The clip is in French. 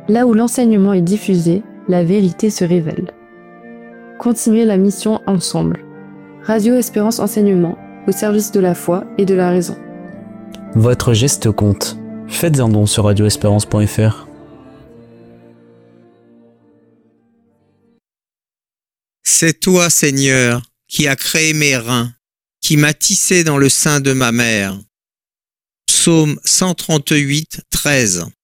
Là où l'enseignement est diffusé, la vérité se révèle. Continuez la mission ensemble. Radio Espérance Enseignement, au service de la foi et de la raison. Votre geste compte. Faites un don sur radioespérance.fr. C'est toi, Seigneur, qui as créé mes reins, qui m'as tissé dans le sein de ma mère. Psaume 138, 13.